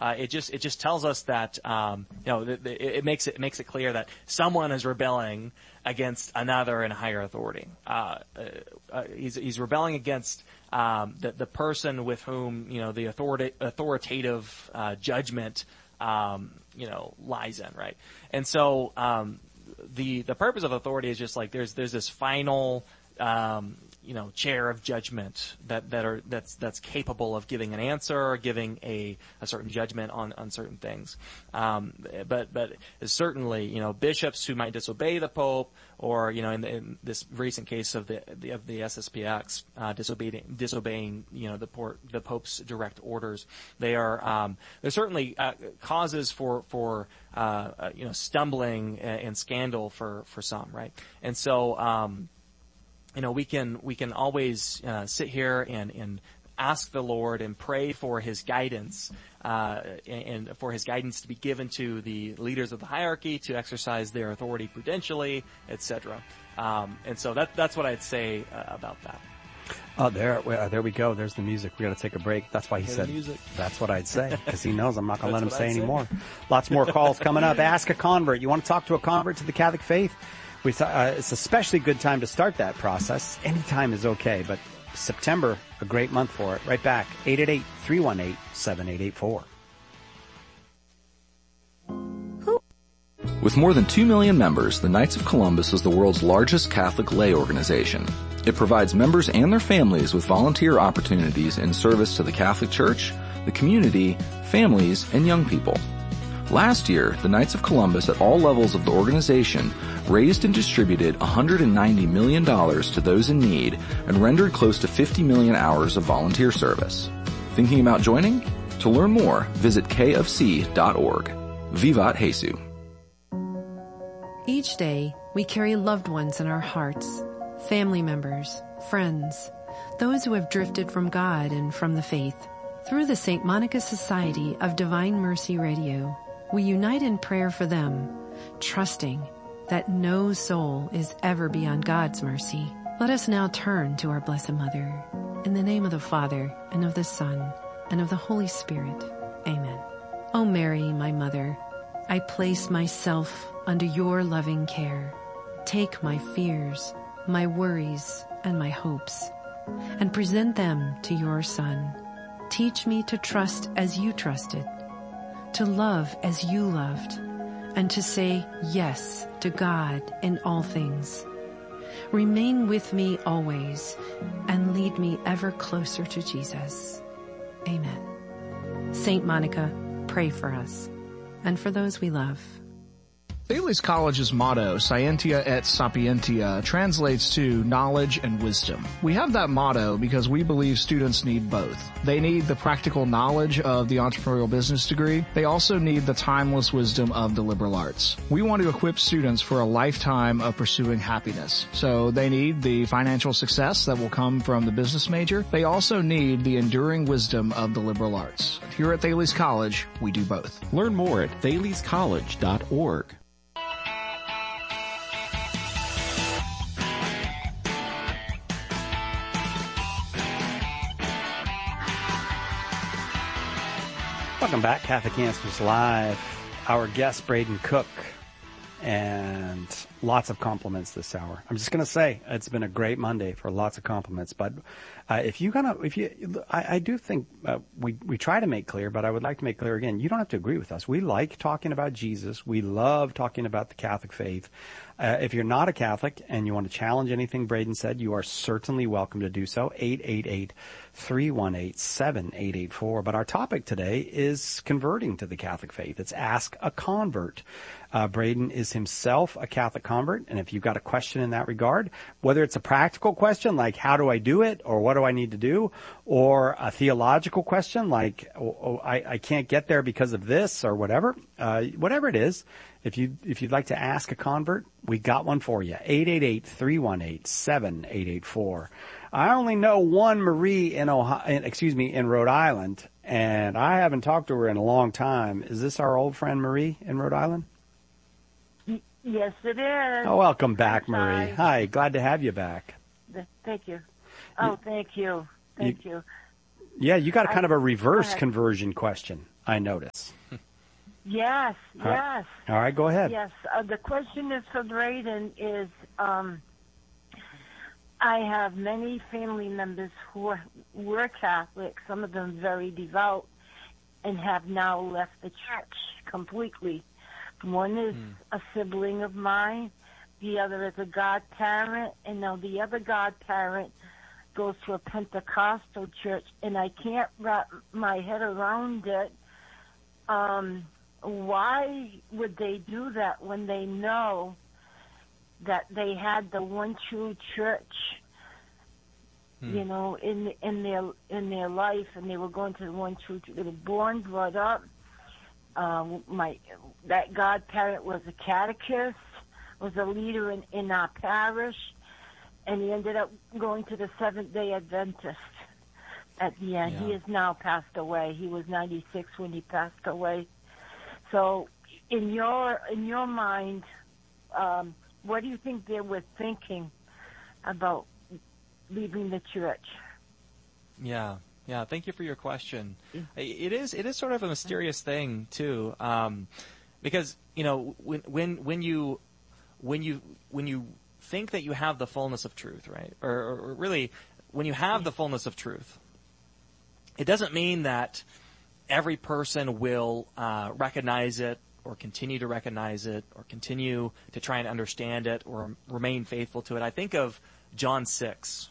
it just tells us that it makes it clear that someone is rebelling against another in higher authority. He's rebelling against the person with whom the authoritative judgment lies in, right? And so the purpose of authority is just like there's this final chair of judgment that's capable of giving an answer or giving a certain judgment on certain things. But certainly, bishops who might disobey the Pope, or, in this recent case of the SSPX, disobeying, the Pope's direct orders, there's certainly, causes for stumbling and scandal for some, right? And so, we can always sit here and ask the Lord and pray for His guidance, and for His guidance to be given to the leaders of the hierarchy to exercise their authority prudentially, etc. And so that's what I'd say about that. Oh, there we go. There's the music. We got to take a break. That's why he said that's what I'd say, because he knows I'm not going to let him say anymore. Lots more calls coming up. Ask a convert. You want to talk to a convert to the Catholic faith? It's especially good time to start that process. Any time is okay, but September, a great month for it. Right back, 888-318-7884. With more than 2 million members, the Knights of Columbus is the world's largest Catholic lay organization. It provides members and their families with volunteer opportunities in service to the Catholic Church, the community, families, and young people. Last year, the Knights of Columbus at all levels of the organization raised and distributed $190 million to those in need and rendered close to 50 million hours of volunteer service. Thinking about joining? To learn more, visit kfc.org. Vivat Jesu. Each day, we carry loved ones in our hearts, family members, friends, those who have drifted from God and from the faith. Through the St. Monica Society of Divine Mercy Radio, we unite in prayer for them, trusting that no soul is ever beyond God's mercy. Let us now turn to our Blessed Mother. In the name of the Father, and of the Son, and of the Holy Spirit. Amen. O Mary, my Mother, I place myself under your loving care. Take my fears, my worries, and my hopes, and present them to your Son. Teach me to trust as you trusted, to love as you loved, and to say yes to God in all things. Remain with me always, and lead me ever closer to Jesus. Amen. Saint Monica, pray for us, and for those we love. Thales College's motto, Scientia et Sapientia, translates to knowledge and wisdom. We have that motto because we believe students need both. They need the practical knowledge of the entrepreneurial business degree. They also need the timeless wisdom of the liberal arts. We want to equip students for a lifetime of pursuing happiness. So they need the financial success that will come from the business major. They also need the enduring wisdom of the liberal arts. Here at Thales College, we do both. Learn more at thalescollege.org. Welcome back, Catholic Answers Live. Our guest, Braden Cook, and lots of compliments this hour. I'm just going to say it's been a great Monday for lots of compliments. But I do think we try to make clear, but I would like to make clear again, you don't have to agree with us. We like talking about Jesus. We love talking about the Catholic faith. If you're not a Catholic and you want to challenge anything Braden said, you are certainly welcome to do so. 888-318-7884. But our topic today is converting to the Catholic faith. It's Ask a Convert. Braden is himself a Catholic convert, and if you've got a question in that regard, whether it's a practical question like how do I do it or what do I need to do, or a theological question like I can't get there because of this or whatever, whatever it is, if you'd like to ask a convert, we got one for you. 888-318-7884. I only know one Marie in Rhode Island, and I haven't talked to her in a long time. Is this our old friend Marie in Rhode Island? Yes, it is. Oh, welcome back, Marie. Hi, glad to have you back. Thank you. Oh, thank you. Thank you. Yeah, you got kind of a reverse conversion question. I notice. Yes, yes. All right, go ahead. Yes, the question is for Braden is, I have many family members who were Catholic, some of them very devout, and have now left the church completely. One is a sibling of mine, the other is a godparent, and now the other godparent goes to a Pentecostal church, and I can't wrap my head around it. Why would they do that when they know that they had the one true church, you know, in their life, and they were going to the one true church? They were born, brought up. That godparent was a catechist, was a leader in our parish, and he ended up going to the Seventh-day Adventist at the end. Yeah. He has now passed away. He was 96 when he passed away. So, in your mind, what do you think they were thinking about leaving the church? Yeah. Thank you for your question. It is sort of a mysterious thing too, because you know when you think that you have the fullness of truth, right? Or really, when you have the fullness of truth, it doesn't mean that every person will recognize it or continue to recognize it or continue to try and understand it or remain faithful to it. I think of John 6.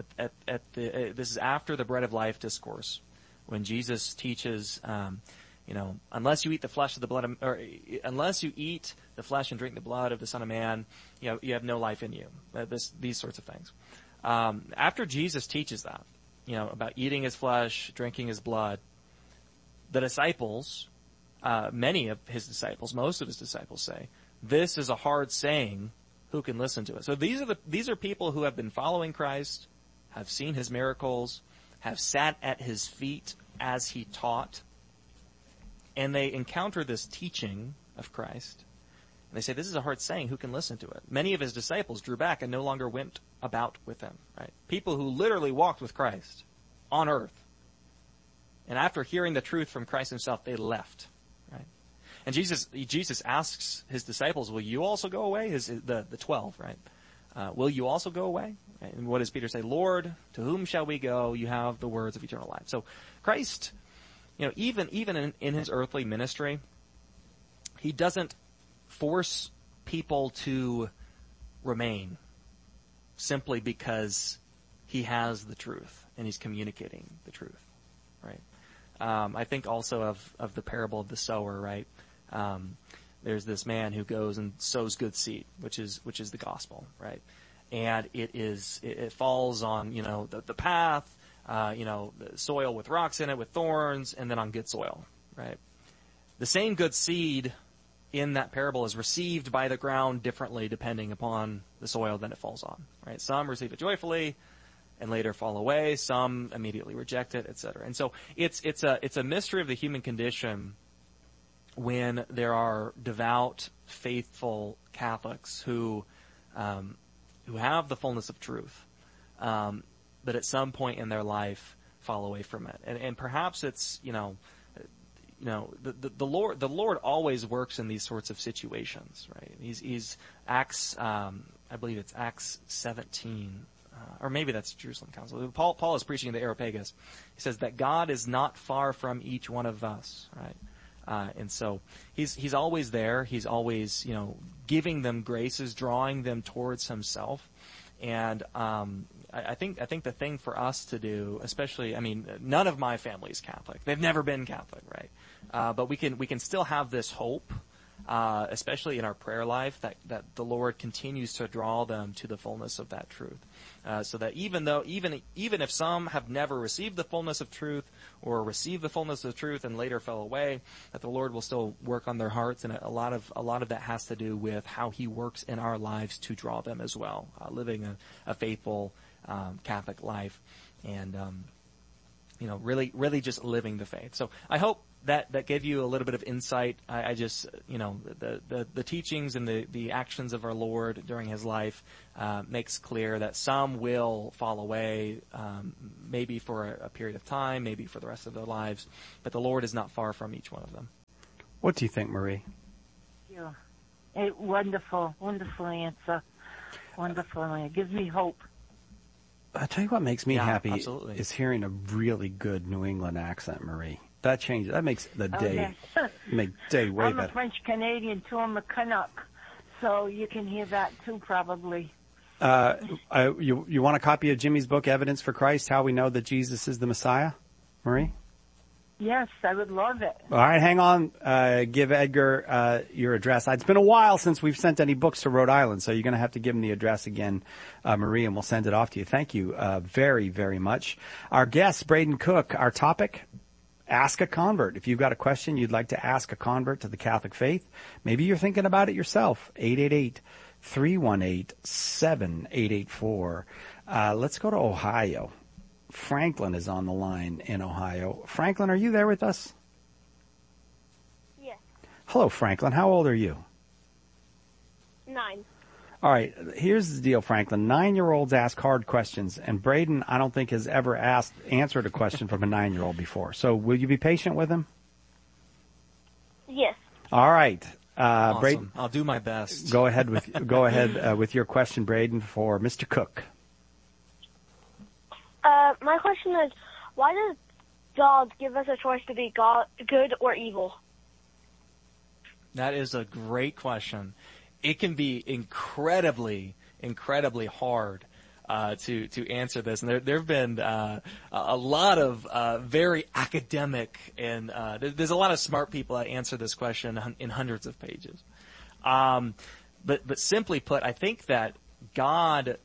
This is after the Bread of Life discourse, when Jesus teaches, unless you eat the flesh of the blood, unless you eat the flesh and drink the blood of the Son of Man, you have no life in you. These sorts of things. After Jesus teaches that, about eating his flesh, drinking his blood, the disciples, many of his disciples, most of his disciples say, "This is a hard saying. Who can listen to it?" So these are people who have been following Christ, have seen his miracles, have sat at his feet as he taught, and they encounter this teaching of Christ, and they say, "This is a hard saying. Who can listen to it?" Many of his disciples drew back and no longer went about with him. Right? People who literally walked with Christ on earth, and after hearing the truth from Christ himself, they left. Right? And Jesus asks his disciples, "Will you also go away?" The 12, right? Will you also go away? Right? And what does Peter say? "Lord, to whom shall we go? You have the words of eternal life." So Christ, even in his earthly ministry, he doesn't force people to remain simply because he has the truth and he's communicating the truth, right? I think also of the parable of the sower, right? There's this man who goes and sows good seed, which is the gospel, right? And it falls on, the path, the soil with rocks in it, with thorns, and then on good soil, right? The same good seed in that parable is received by the ground differently depending upon the soil that it falls on, right? Some receive it joyfully and later fall away. Some immediately reject it, etc. And so it's a mystery of the human condition when there are devout, faithful Catholics who have the fullness of truth, but at some point in their life fall away from it. And perhaps it's the Lord always works in these sorts of situations, right? He's Acts, I believe it's Acts 17. Or maybe that's Jerusalem Council. Paul is preaching to the Areopagus. He says that God is not far from each one of us, right? And so he's always there. He's always, giving them graces, drawing them towards himself. And I think the thing for us to do, especially, none of my family is Catholic. They've never been Catholic, right? But we can still have this hope, especially in our prayer life, that the Lord continues to draw them to the fullness of that truth. So that even if some have never received the fullness of truth or received the fullness of truth and later fell away, that the Lord will still work on their hearts, and a lot of that has to do with how He works in our lives to draw them as well, living a faithful Catholic life, and really just living the faith. So I hope that gave you a little bit of insight. I just, the teachings and the actions of our Lord during his life makes clear that some will fall away, maybe for a period of time, maybe for the rest of their lives, but the Lord is not far from each one of them. What do you think, Marie? Yeah. Wonderful answer. Wonderful. It gives me hope. I'll tell you what makes me happy absolutely. is hearing a really good New England accent, Marie. That changes. That makes the day, make day way better. I'm a French Canadian too. I'm a Canuck, so you can hear that too, probably. You want a copy of Jimmy's book, Evidence for Christ: How We Know That Jesus is the Messiah, Marie? Yes, I would love it. All right, hang on. Give Edgar your address. It's been a while since we've sent any books to Rhode Island, so you're going to have to give him the address again, Marie, and we'll send it off to you. Thank you very, very much. Our guest, Braden Cook, our topic, Ask a Convert. If you've got a question you'd like to ask a convert to the Catholic faith, maybe you're thinking about it yourself, 888-318-7884. Let's go to Ohio. Franklin is on the line in Ohio. Franklin, are you there with us? Yes. Hello, Franklin. How old are you? 9. All right. Here's the deal, Franklin. 9-year-olds ask hard questions, and Braden, I don't think, has ever answered a question from a 9-year-old before. So will you be patient with him? Yes. All right. Awesome. Braden, I'll do my best. Go ahead with your question, Braden, for Mr. Cook. My question is, why does God give us a choice to be good or evil? That is a great question. It can be incredibly hard to answer this, and there have been a lot of very academic and there's a lot of smart people that answer this question in hundreds of pages. But simply put, I think that God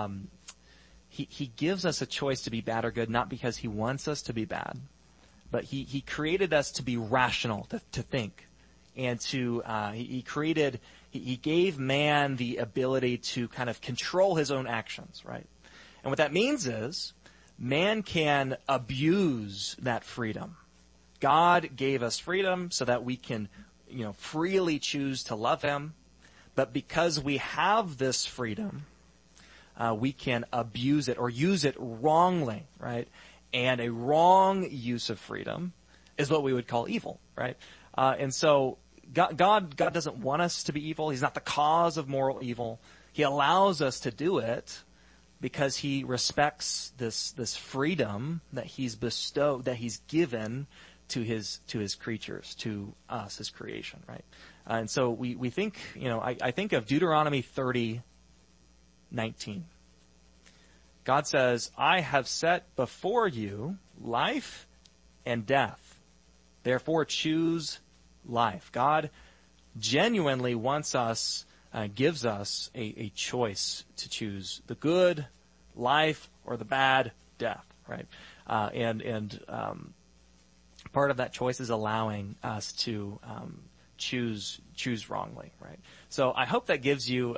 He gives us a choice to be bad or good, not because he wants us to be bad, but he created us to be rational, to think, and he gave man the ability to kind of control his own actions, right? And what that means is man can abuse that freedom. God gave us freedom so that we can, freely choose to love him, but because we have this freedom, we can abuse it or use it wrongly, right? And a wrong use of freedom is what we would call evil, right? And so God doesn't want us to be evil. He's not the cause of moral evil. He allows us to do it because he respects this freedom that he's bestowed, that he's given to his creatures, to us, his creation, right? And so we think, I think of Deuteronomy 30:19. God says, I have set before you life and death. Therefore choose life. God genuinely wants us, gives us a choice to choose the good life or the bad death, right? And part of that choice is allowing us to choose wrongly, right? So I hope that gives you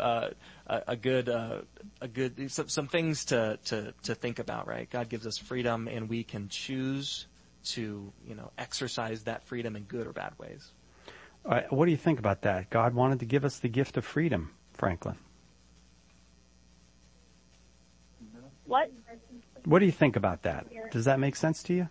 some things to think about, right? God gives us freedom, and we can choose to exercise that freedom in good or bad ways. All right, what do you think about that? God wanted to give us the gift of freedom, Franklin. What? What do you think about that? Does that make sense to you?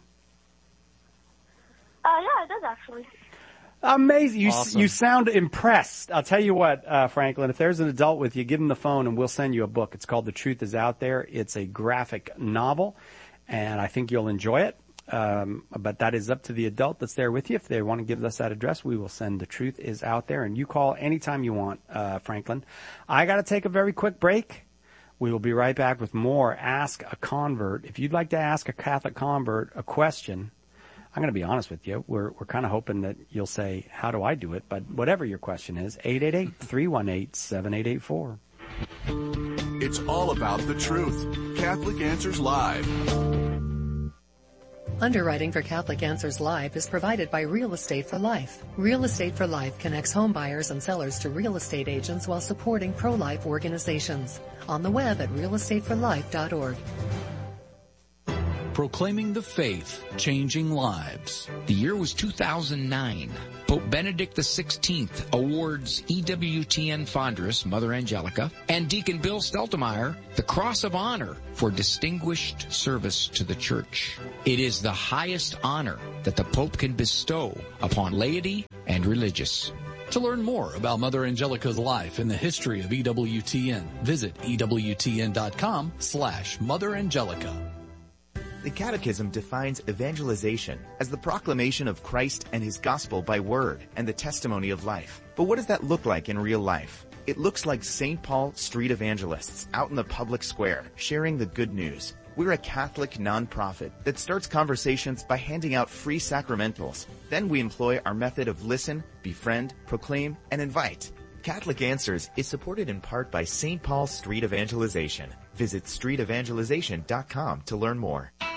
Yeah, it does actually. Amazing. Awesome. You sound impressed. I'll tell you what, Franklin, if there's an adult with you, give him the phone and we'll send you a book. It's called The Truth Is Out There. It's a graphic novel, and I think you'll enjoy it. But that is up to the adult that's there with you. If they want to give us that address, we will send The Truth Is Out There. And you call anytime you want, Franklin. I got to take a very quick break. We will be right back with more Ask a Convert. If you'd like to ask a Catholic convert a question, I'm going to be honest with you. We're kind of hoping that you'll say, how do I do it? But whatever your question is, 888-318-7884. It's all about the truth. Catholic Answers Live. Underwriting for Catholic Answers Live is provided by Real Estate for Life. Real Estate for Life connects home buyers and sellers to real estate agents while supporting pro-life organizations. On the web at realestateforlife.org. proclaiming the faith, changing lives. The year was 2009. Pope Benedict XVI awards EWTN Fondress, Mother Angelica, and Deacon Bill Steltemeyer the Cross of Honor for distinguished service to the Church. It is the highest honor that the Pope can bestow upon laity and religious. To learn more about Mother Angelica's life and the history of EWTN, visit EWTN.com/Mother Angelica. The Catechism defines evangelization as the proclamation of Christ and His gospel by word and the testimony of life. But what does that look like in real life? It looks like St. Paul Street Evangelists out in the public square, sharing the good news. We're a Catholic nonprofit that starts conversations by handing out free sacramentals. Then we employ our method of listen, befriend, proclaim, and invite. Catholic Answers is supported in part by St. Paul Street Evangelization. Visit streetevangelization.com to learn more.